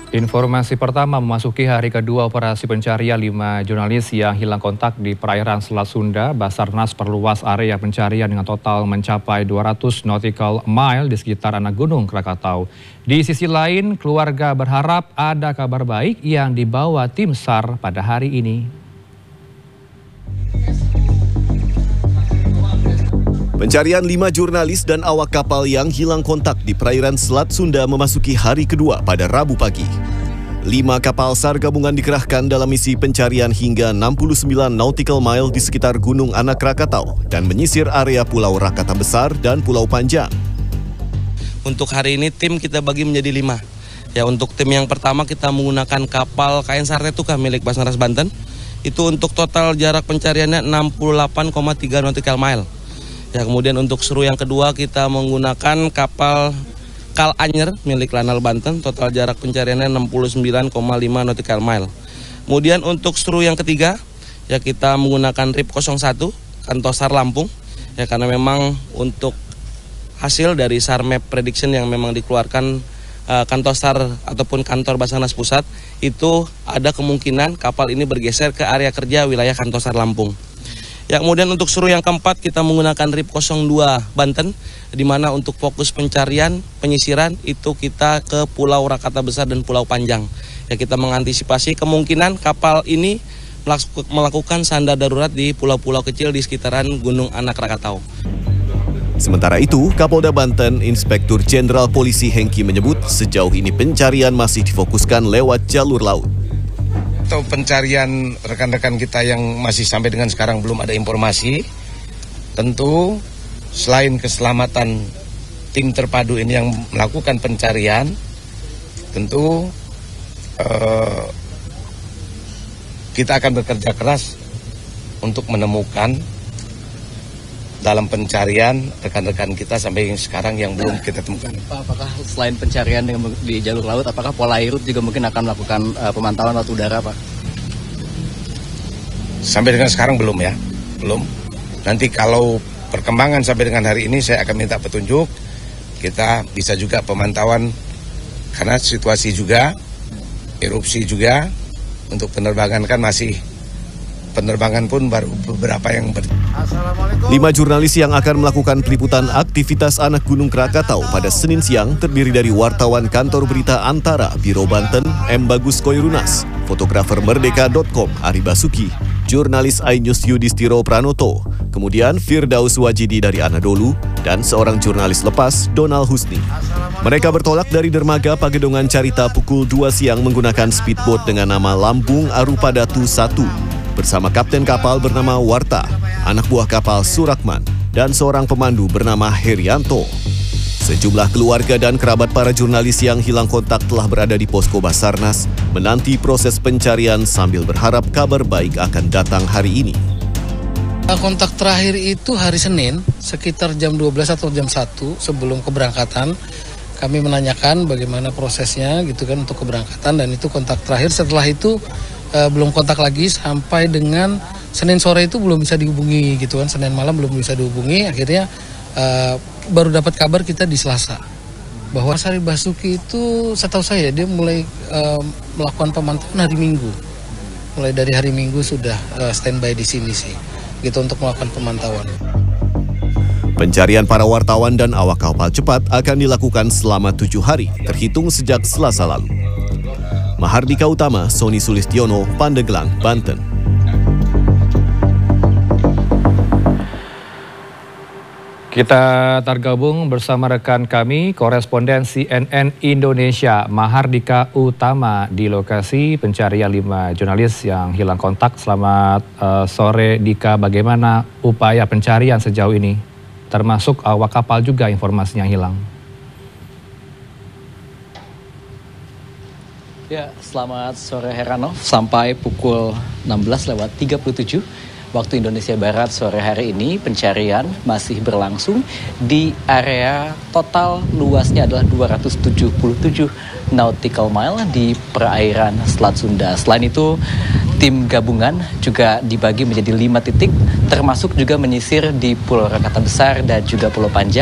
Informasi pertama memasuki hari kedua operasi pencarian 5 jurnalis yang hilang kontak di perairan Selat Sunda. Basarnas perluas area pencarian dengan total mencapai 200 nautical mile di sekitar anak Gunung Krakatau. Di sisi lain, keluarga berharap ada kabar baik yang dibawa tim SAR pada hari ini. Pencarian 5 jurnalis dan awak kapal yang hilang kontak di perairan Selat Sunda memasuki hari kedua pada Rabu pagi. 5 kapal SAR gabungan dikerahkan dalam misi pencarian hingga 69 nautical mile di sekitar Gunung Anak Krakatau dan menyisir area Pulau Rakata Besar dan Pulau Panjang. Untuk hari ini tim kita bagi menjadi 5. Ya, untuk tim yang pertama kita menggunakan kapal KN Sartetuka milik Basarnas Banten. Itu untuk total jarak pencariannya 68,3 nautical mile. Ya, kemudian untuk seru yang kedua kita menggunakan kapal Kal Anyer milik Lanal Banten, total jarak pencariannya 69,5 nautical mile. Kemudian untuk seru yang ketiga ya kita menggunakan RIP 01 kantor SAR Lampung ya, karena memang untuk hasil dari SAR Map Prediction yang memang dikeluarkan kantor SAR ataupun kantor Basarnas Pusat itu ada kemungkinan kapal ini bergeser ke area kerja wilayah kantor SAR Lampung. Ya, kemudian untuk seru yang keempat kita menggunakan RIP 02 Banten, di mana untuk fokus pencarian, penyisiran itu kita ke Pulau Rakata Besar dan Pulau Panjang. Ya, kita mengantisipasi kemungkinan kapal ini melakukan sandar darurat di pulau-pulau kecil di sekitaran Gunung Anak Krakatau. Sementara itu, Kapolda Banten, Inspektur Jenderal Polisi Hengki menyebut sejauh ini pencarian masih difokuskan lewat jalur laut. Untuk pencarian rekan-rekan kita yang masih sampai dengan sekarang belum ada informasi, tentu selain keselamatan tim terpadu ini yang melakukan pencarian, tentu kita akan bekerja keras untuk menemukan dalam pencarian rekan-rekan kita sampai sekarang yang belum kita temukan. Pak, apakah selain pencarian di jalur laut, apakah Polairut juga mungkin akan melakukan pemantauan laut udara, Pak? Sampai dengan sekarang belum ya, belum. Nanti kalau perkembangan sampai dengan hari ini saya akan minta petunjuk. Kita bisa juga pemantauan karena situasi juga, erupsi juga, untuk penerbangan kan masih. Penerbangan pun baru beberapa yang 5 jurnalis yang akan melakukan peliputan aktivitas anak Gunung Krakatau pada Senin siang terdiri dari wartawan kantor berita Antara Biro Banten M. Bagus Koirunas, fotografer Merdeka.com Ari Basuki, jurnalis iNews Yudhistiro Pranoto, kemudian Firdaus Wajidi dari Anadolu, dan seorang jurnalis lepas Donald Husni. Mereka bertolak dari dermaga Pagedongan Carita pukul 2 siang menggunakan speedboat dengan nama Lambung Arupadatu 1. Bersama kapten kapal bernama Warta, anak buah kapal Surakman, dan seorang pemandu bernama Herianto. Sejumlah keluarga dan kerabat para jurnalis yang hilang kontak telah berada di posko Basarnas menanti proses pencarian sambil berharap kabar baik akan datang hari ini. Kontak terakhir itu hari Senin sekitar jam 12 atau jam 1 sebelum keberangkatan. Kami menanyakan bagaimana prosesnya gitu kan untuk keberangkatan, dan itu kontak terakhir. Setelah itu belum kontak lagi sampai dengan Senin sore itu belum bisa dihubungi gitu kan, Senin malam belum bisa dihubungi. Akhirnya baru dapat kabar kita di Selasa bahwa Ari Basuki itu setahu saya dia mulai melakukan pemantauan hari Minggu. Mulai dari hari Minggu sudah standby di sini sih gitu untuk melakukan pemantauan. Pencarian para wartawan dan awak kapal cepat akan dilakukan selama 7 hari terhitung sejak Selasa lalu. Mahardika Utama, Sony Sulistiono, Pandeglang, Banten. Kita tergabung bersama rekan kami, koresponden CNN Indonesia, Mahardika Utama di lokasi pencarian 5 jurnalis yang hilang kontak. Selamat sore, Dika. Bagaimana upaya pencarian sejauh ini? Termasuk awak kapal juga informasinya hilang. Ya, selamat sore Heranov. Sampai pukul 16:37 waktu Indonesia Barat sore hari ini, pencarian masih berlangsung di area total luasnya adalah 277 nautical mile di perairan Selat Sunda. Selain itu, tim gabungan juga dibagi menjadi 5 titik, termasuk juga menyisir di Pulau Rakata Besar dan juga Pulau Panjang.